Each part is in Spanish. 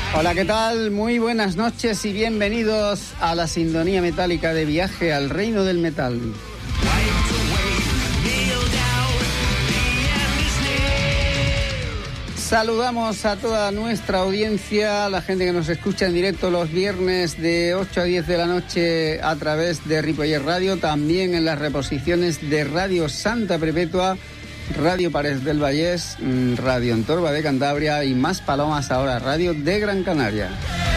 Hola, ¿qué tal? Muy buenas noches y bienvenidos a la sintonía metálica de Viaje al Reino del Metal. Saludamos a toda nuestra audiencia, la gente que nos escucha en directo los viernes de 8 a 10 de la noche a través de Ripollet Radio, también en las reposiciones de Radio Santa Perpetua, Radio Parés del Vallés, Radio Antorba de Cantabria y Más Palomas ahora, Radio de Gran Canaria.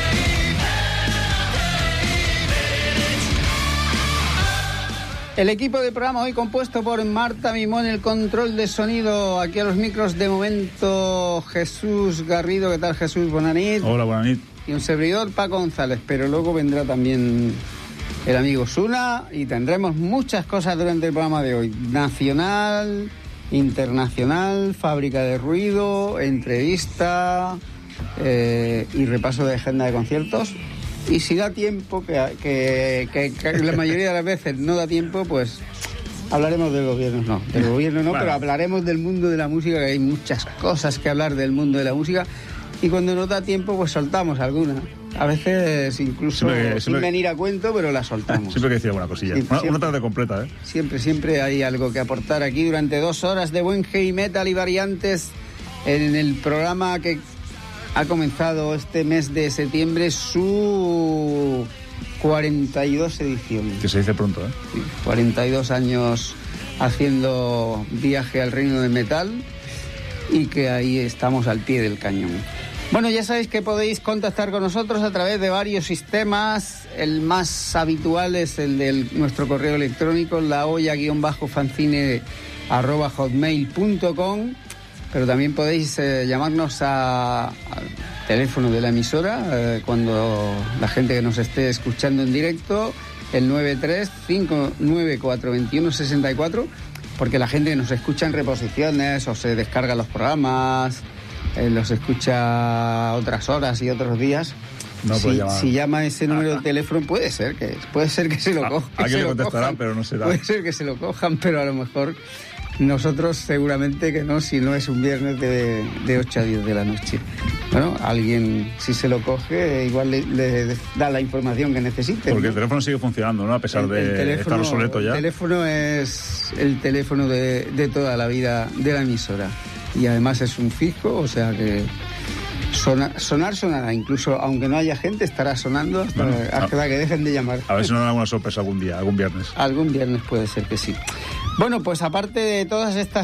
El equipo de programa hoy compuesto por Marta Mimón, el control de sonido, aquí a los micros de momento Jesús Garrido. ¿Qué tal, Jesús? Buenas noches. Hola, buenas noches. Y un servidor, Paco González, pero luego vendrá también el amigo Suna y tendremos muchas cosas durante el programa de hoy. Nacional, internacional, fábrica de ruido, entrevista y repaso de agenda de conciertos. Y si da tiempo, que la mayoría de las veces no da tiempo, pues hablaremos del gobierno. Bueno. Pero hablaremos del mundo de la música, que hay muchas cosas que hablar del mundo de la música. Y cuando no da tiempo, pues soltamos alguna. A veces incluso sin venir a cuento, pero la soltamos. Siempre que decir alguna cosilla. Una tarde completa, ¿eh? Siempre hay algo que aportar aquí durante 2 horas de buen heavy metal y variantes en el programa que ha comenzado este mes de septiembre su 42 edición. Que se dice pronto, ¿eh? Sí, 42 años haciendo Viaje al Reino del Metal y que ahí estamos al pie del cañón. Bueno, ya sabéis que podéis contactar con nosotros a través de varios sistemas. El más habitual es el de nuestro correo electrónico, laolla-fanzine@hotmail.com. Pero también podéis llamarnos al teléfono de la emisora cuando la gente que nos esté escuchando en directo, el 93-594-2164, porque la gente que nos escucha en reposiciones o se descarga los programas, los escucha otras horas y otros días. No si llama ese número de teléfono puede ser que se lo cojan. Aquí le contestarán, pero no será. Puede ser que se lo cojan, pero a lo mejor nosotros seguramente que no, si no es un viernes de 8 a 10 de la noche. Bueno, alguien si se lo coge igual le da la información que necesite. Porque el teléfono sigue funcionando, ¿no? A pesar de estar obsoleto ya. El teléfono es el teléfono de toda la vida de la emisora. Y además es un fijo, o sea que sonará, incluso aunque no haya gente, estará sonando hasta que dejen de llamar. A ver si nos dan alguna sorpresa algún día, algún viernes. Algún viernes puede ser que sí. Bueno, pues aparte de todas estas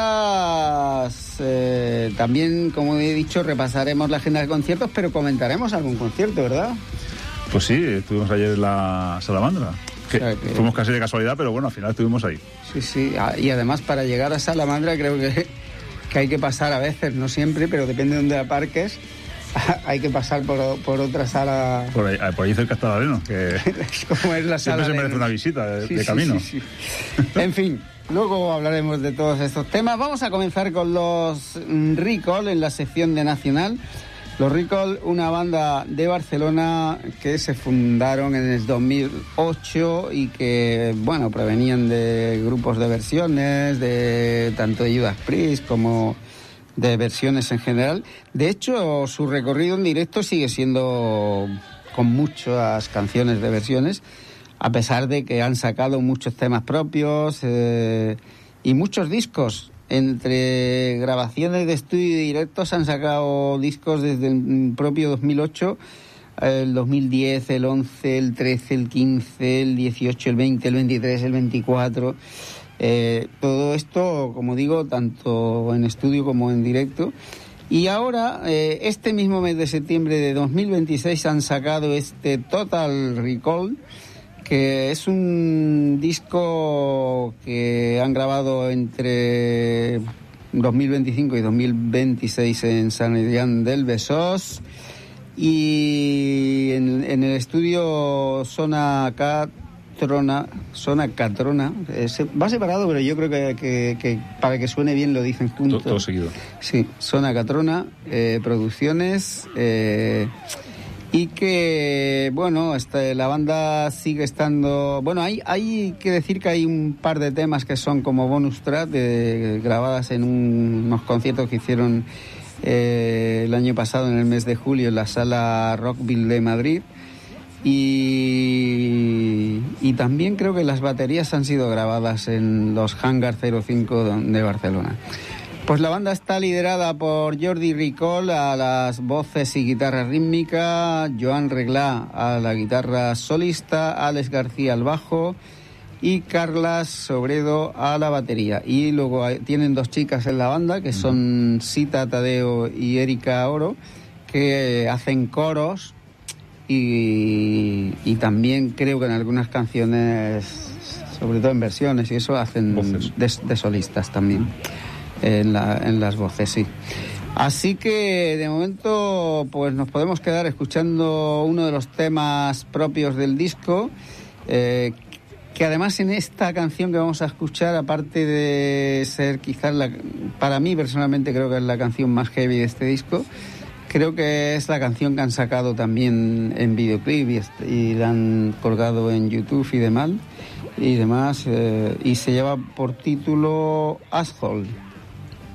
cosas, también, como he dicho, repasaremos la agenda de conciertos, pero comentaremos algún concierto, ¿verdad? Pues sí, estuvimos ayer en la Salamandra. Fuimos casi de casualidad, pero bueno, al final estuvimos ahí. Sí, y además para llegar a Salamandra creo que hay que pasar a veces, no siempre, pero depende de dónde aparques, hay que pasar por otra sala. Por ahí cerca está la Arena, que como es la sala siempre se merece una visita de camino. Sí. En fin, luego hablaremos de todos estos temas. Vamos a comenzar con los Recall en la sección de Nacional. Los Recall, una banda de Barcelona que se fundaron en el 2008 y que, bueno, provenían de grupos de versiones, de tanto de Judas Priest como de versiones en general. De hecho, su recorrido en directo sigue siendo con muchas canciones de versiones, a pesar de que han sacado muchos temas propios y muchos discos. Entre grabaciones de estudio y directos han sacado discos desde el propio 2008, el 2010, el 11, el 13, el 15, el 18, el 20, el 23, el 24. Todo esto, como digo, tanto en estudio como en directo. Y ahora, este mismo mes de septiembre de 2026, han sacado este Total Recall, que es un disco que han grabado entre 2025 y 2026 en Sant Adrià del Besòs, y en el estudio Sona Catrona, va separado, pero yo creo que para que suene bien lo dicen juntos. Todo seguido. Sí, Sona Catrona, producciones, y que, bueno, la banda sigue estando. Bueno, hay que decir que hay un par de temas que son como bonus track grabadas en unos conciertos que hicieron el año pasado en el mes de julio en la Sala Rockville de Madrid. Y también creo que las baterías han sido grabadas en los Hangar 05 de Barcelona. Pues la banda está liderada por Jordi Ricol a las voces y guitarra rítmica, Joan Reglà a la guitarra solista, Alex García al bajo y Carlas Sobredo a la batería. Y luego tienen 2 chicas en la banda, que son Sita Tadeo y Erika Oro, que hacen coros y también creo que en algunas canciones, sobre todo en versiones y eso, hacen de solistas también. En las voces, sí. Así que de momento pues nos podemos quedar escuchando uno de los temas propios del disco, que además en esta canción que vamos a escuchar, aparte de ser quizás para mí personalmente creo que es la canción más heavy de este disco, creo que es la canción que han sacado también en videoclip y la han colgado en YouTube y demás, y se lleva por título Asshole.